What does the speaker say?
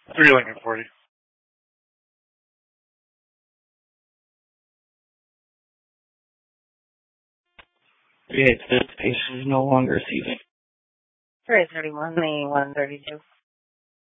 3 Lincoln 40. This patient is no longer receiving. 331, the 132.